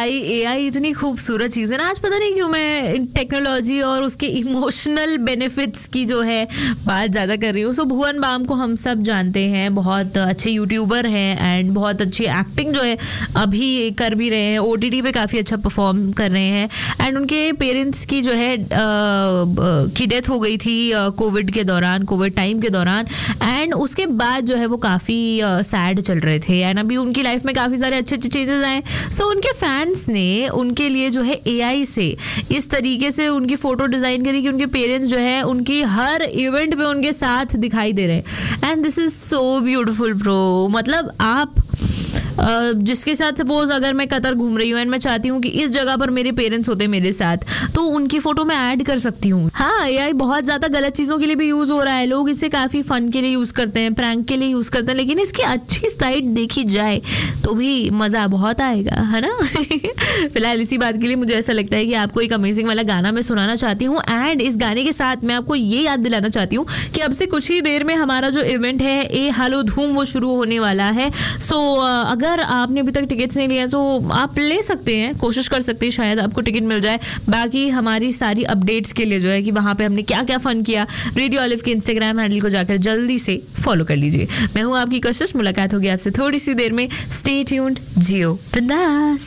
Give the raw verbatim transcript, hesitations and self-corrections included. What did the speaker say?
भाई एआई इतनी खूबसूरत चीज़ है ना, आज पता नहीं क्यों मैं टेक्नोलॉजी और उसके इमोशनल बेनिफिट्स की जो है बात ज़्यादा कर रही हूँ. सो भुवन बाम को हम सब जानते हैं, बहुत अच्छे यूट्यूबर हैं एंड बहुत अच्छी एक्टिंग जो है अभी कर भी रहे हैं, ओटीटी पे काफ़ी अच्छा परफॉर्म कर रहे हैं. एंड उनके पेरेंट्स की जो है की डेथ हो गई थी कोविड के दौरान, कोविड टाइम के दौरान. एंड उसके बाद जो है वो काफ़ी सैड चल रहे थे एंड अभी उनकी लाइफ में काफ़ी सारे अच्छे अच्छे चेंजेस आए. सो उनके फैंस ने उनके लिए जो है एआई से इस तरीके से उनकी फ़ोटो डिज़ाइन करी कि उनके पेरेंट्स जो है उनकी हर इवेंट पे उनके साथ दिखाई दे रहे हैं. And this is so beautiful bro. मतलब आप Uh, जिसके साथ सपोज अगर मैं कतर घूम रही हूँ एंड मैं चाहती हूँ कि इस जगह पर मेरे पेरेंट्स होते मेरे साथ, तो उनकी फोटो मैं ऐड कर सकती हूँ. हाँ, एआई बहुत ज़्यादा गलत चीज़ों के लिए भी यूज़ हो रहा है. लोग इसे काफ़ी फ़न के लिए यूज़ करते हैं, प्रैंक के लिए यूज़ करते हैं, लेकिन इसकी अच्छी साइड देखी जाए तो भी मज़ा बहुत आएगा, है ना. फिलहाल इसी बात के लिए मुझे ऐसा लगता है कि आपको एक अमेजिंग वाला गाना मैं सुनाना चाहती हूँ. एंड इस गाने के साथ मैं आपको ये याद दिलाना चाहती हूँ कि अब से कुछ ही देर में हमारा जो इवेंट है ए हालो धूम वो शुरू होने वाला है. सो अगर आपने अभी तक टिकट्स नहीं लिया तो आप ले सकते हैं, कोशिश कर सकते हैं, शायद आपको टिकट मिल जाए. बाकी हमारी सारी अपडेट्स के लिए जो है कि वहाँ पे हमने क्या क्या फन किया, रेडियो ऑलिव के इंस्टाग्राम हैंडल को जाकर जल्दी से फॉलो कर लीजिए. मैं हूँ आपकी कशिश, मुलाकात होगी आपसे थोड़ी सी देर में. स्टे ट्यून्ड, जियो बिंदास.